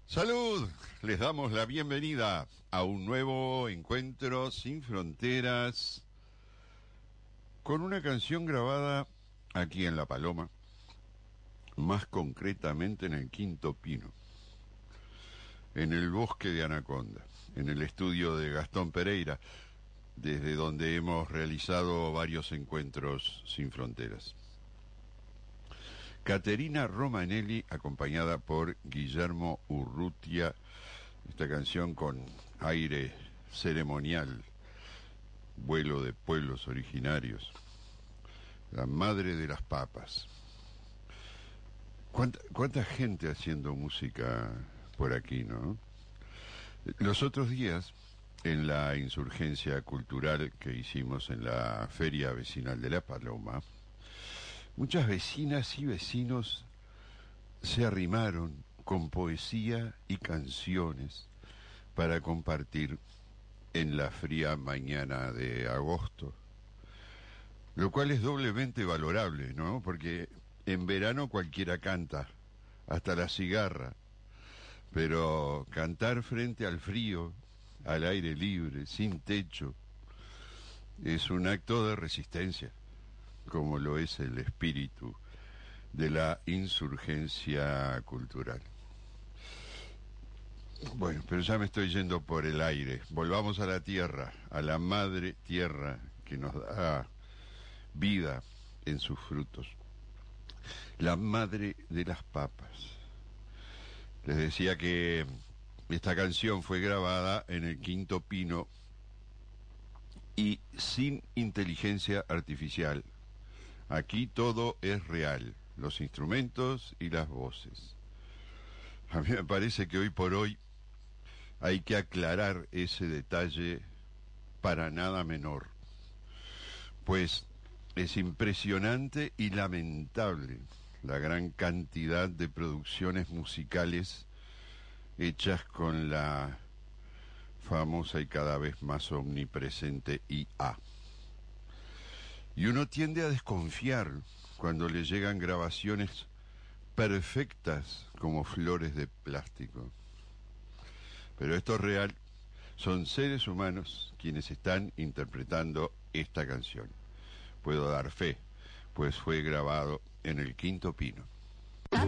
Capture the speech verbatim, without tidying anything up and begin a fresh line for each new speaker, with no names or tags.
Salud, les damos la bienvenida a un nuevo encuentro sin fronteras con una canción grabada aquí en La Paloma, más concretamente en el Quinto Pino, en el bosque de Anaconda, en el estudio de Gastón Pereira, desde donde hemos realizado varios encuentros sin fronteras. Caterina Romanelli, acompañada por Guillermo Urrutia, esta canción con aire ceremonial, vuelo de pueblos originarios, la madre de las papas. ¿Cuánta, cuánta gente haciendo música por aquí, ¿no? Los otros días, en la insurgencia cultural que hicimos en la Feria Vecinal de La Paloma, muchas vecinas y vecinos se arrimaron con poesía y canciones para compartir en la fría mañana de agosto, lo cual es doblemente valorable, ¿no? Porque en verano cualquiera canta, hasta la cigarra, pero cantar frente al frío, al aire libre, sin techo, es un acto de resistencia, como lo es el espíritu de la insurgencia cultural. Bueno, pero ya me estoy yendo por el aire. Volvamos a la tierra, a la madre tierra que nos da vida en sus frutos. La madre de las papas. Les decía que esta canción fue grabada en el Quinto Pino y sin inteligencia artificial. Aquí todo es real, los instrumentos y las voces. A mí me parece que hoy por hoy hay que aclarar ese detalle para nada menor, pues es impresionante y lamentable la gran cantidad de producciones musicales hechas con la famosa y cada vez más omnipresente I A. Y uno tiende a desconfiar cuando le llegan grabaciones perfectas como flores de plástico. Pero esto es real, son seres humanos quienes están interpretando esta canción. Puedo dar fe, pues fue grabado en el Quinto Pino.